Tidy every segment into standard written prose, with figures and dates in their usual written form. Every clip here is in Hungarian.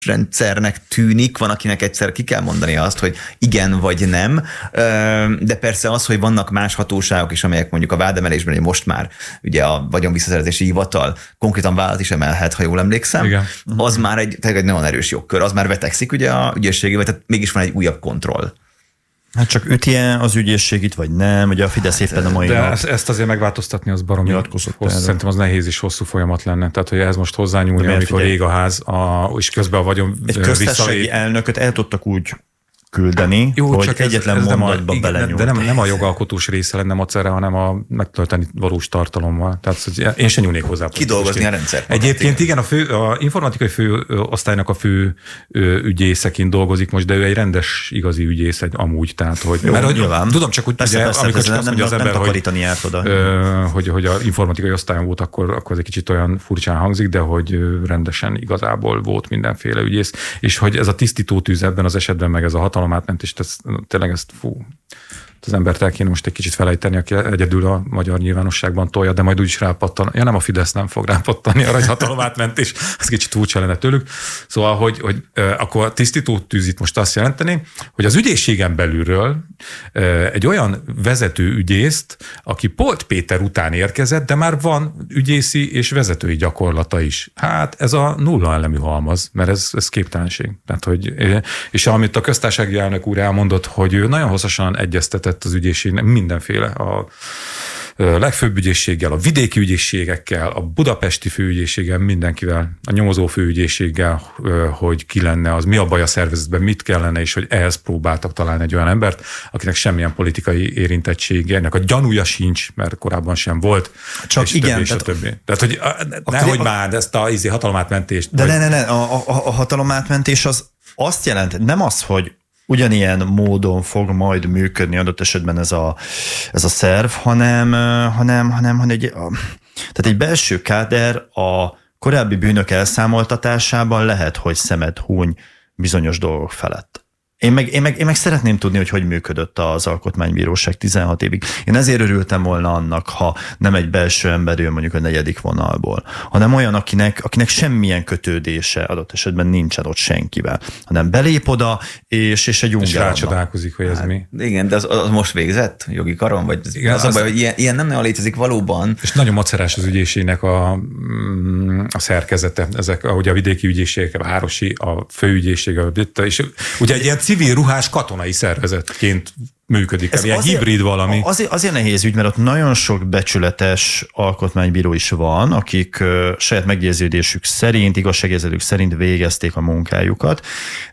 rendszernek tűnik, van, akinek egyszer ki kell mondani azt, hogy igen vagy nem, de persze az, hogy vannak más hatóságok is, amelyek mondjuk a vádemelésben, hogy most már ugye a vagyonvisszaszerzési hivatal konkrétan vádat is emelhet, ha jól emlékszem, igen. Az már egy nagyon erős jogkör, az már vetekszik ugye a ügyészségével, tehát mégis van egy újabb kontroll. Hát csak üti-e az ügyészségit, vagy nem? Ugye a Fidesz éppen a mai de ezt azért megváltoztatni, az baromi szerintem az nehéz és hosszú folyamat lenne. Tehát, hogy ehhez most hozzányúlni, amikor ég a ház, és közben a vagyon egy köztársasági elnököt el tudtak úgy küldeni, jó, hogy csak egyetlen mondatba belenyúlt. De nem a jogalkotós része lenne macera, hanem a megtölteni valós tartalommal. Tehát én sem nyúlnék hozzá. Kidolgozni a rendszert. Egyébként igen, a informatikai főosztálynak a fő ügyészeként dolgozik most, de ő egy rendes, igazi ügyész amúgy. Tehát, hogy, jó, mert, nyilván. Tudom csak, hogy persze, amikor csak azt mondja az ember, hogy a informatikai osztályon volt, akkor az egy kicsit olyan furcsán hangzik, de hogy rendesen igazából volt mindenféle ügyész. És hogy ez a tisztító tűz ebben az esetben, meg ez a hatalomátmentés, tényleg ezt az embert el kéne most egy kicsit felejteni, aki egyedül a magyar nyilvánosságban tolja, de majd úgyis rápattan. Ja, nem, a Fidesz nem fog rápattani arra, hogy hatalomátmentés, ez kicsit furcsa lenne tőlük. Szóval, hogy akkor a tisztító tűz itt most azt jelenteni, hogy az ügyészségen belülről egy olyan vezető ügyészt, aki Polt Péter után érkezett, de már van ügyészi és vezetői gyakorlata is. Hát ez a nulla elemű halmaz, mert ez képtelenség. Tehát, hogy, és amit a köztársasági elnök úr elmondott, hogy ő nagyon hosszasan egyeztetett az ügyészségnek mindenféle a legfőbb ügyészséggel, a vidéki ügyészségekkel, a budapesti főügyészséggel, mindenkivel, a nyomozó főügyészséggel, hogy ki lenne az, mi a baj a szervezetben, mit kellene, és hogy ehhez próbáltak találni egy olyan embert, akinek semmilyen politikai érintettsége, ennek a gyanúja sincs, mert korábban sem volt. Csak igen. Tehát, hogy nehogy már ezt a hatalomátmentést. De a hatalomátmentés az azt jelent, nem az, hogy ugyanilyen módon fog majd működni adott esetben ez a szerv, hanem egy belső káder a korábbi bűnök elszámoltatásában lehet, hogy szemet húny bizonyos dolgok felett. Én meg szeretném tudni, hogy működött az Alkotmánybíróság 16 évig. Én ezért örültem volna annak, ha nem egy belső ember jön mondjuk a 4. vonalból, hanem olyan, akinek semmilyen kötődése adott esetben nincsen ott senkivel, hanem belép oda, és egy ungeronna. És rácsodálkozik, hogy ez mi. Igen, de az most végzett jogi karon? Vagy igen, az a baj, hogy ilyen nem nagyon létezik valóban. És nagyon macerás az ügyészségnek a szerkezete. Ezek, ahogy a vidéki ügyészségek, a városi, a főügyészség, és ugye egy ilyen civil ruhás katonai szervezetként működik. Ez ilyen hibrid valami. Azért nehéz ügy, mert ott nagyon sok becsületes alkotmánybíró is van, akik saját meggyőződésük szerint, igazságérzetük szerint végezték a munkájukat,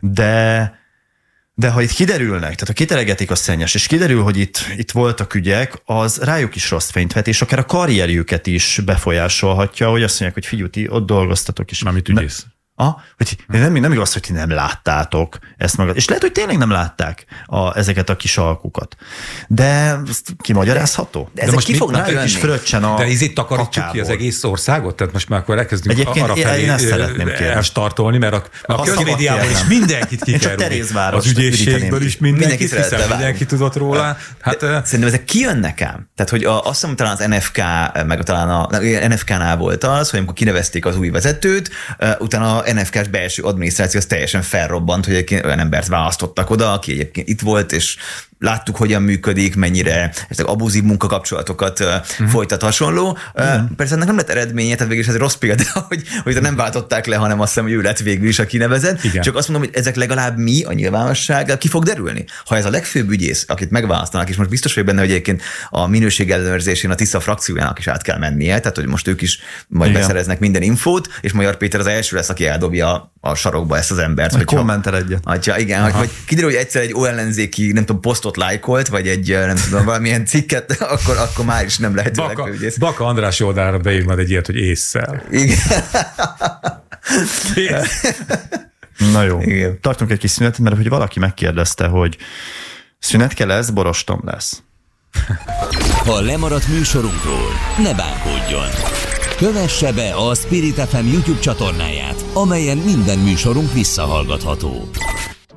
de ha itt kiderülnek, tehát ha kiteregetik a szennyes, és kiderül, hogy itt voltak ügyek, az rájuk is rossz fényt vet, és akár a karrierjüket is befolyásolhatja, hogy azt mondják, hogy figyelj, ti ott dolgoztatok is. Mármint ügyész. Hogy nem igaz, hogy ti nem láttátok ezt magad. És lehet, hogy tényleg nem látták ezeket a kis alkukat. De ezt kimagyarázható? De ezek ki fognak jönni? De itt takarítsuk ki az egész országot? Tehát most már akkor elkezdünk arra felé elstartolni, mert a közmédiában is mindenkit kikerülni. Az ügyészségből is mindenkit, hiszen mindenki tudott róla. Szerintem ezek kijönnek ám. Tehát, hogy azt hiszem, talán az NFK, meg talán a NFK-nál volt az, hogy amikor kinevezték az új vezetőt, utána a NFK-s belső adminisztráció az teljesen felrobbant, hogy egyébként olyan embert választottak oda, aki egyébként itt volt, és láttuk, hogyan működik, mennyire ezek abuzív munkakapcsolatokat folytat hasonló. Persze ennek nem lett eredménye, tehát végül is ez rossz példa, hogy nem váltották le, hanem azt hiszem, hogy ő lett végül is a kinevezett. Igen. Csak azt mondom, hogy ezek legalább mi, a nyilvánosság, ki fog derülni. Ha ez a legfőbb ügyész, akit megválasztanak, és most biztos vagyok benne, hogy egyébként a minőség ellenőrzésén a Tisza frakciójának is át kell mennie, tehát hogy most ők is majd beszereznek minden infót, és Magyar Péter az első lesz, aki eldobja a sarokba ezt az embert. Hogy kommentel egyet. Igen, hogy kiderül, hogy egyszer egy ellenzéki, nem tudom, posztot lájkolt, vagy egy, nem tudom, valamilyen cikket, akkor már is nem lehet legfőügyész. Baka András oldalra beír majd egy ilyet, hogy ésszel. Igen. Na jó. Igen. Tartunk egy kis szünetet, mert hogy valaki megkérdezte, hogy szünetke lesz, borostom lesz. Ha lemaradt műsorunkról, ne bánkodjon. Kövesse be a Spirit FM YouTube csatornáját, amelyen minden műsorunk visszahallgatható.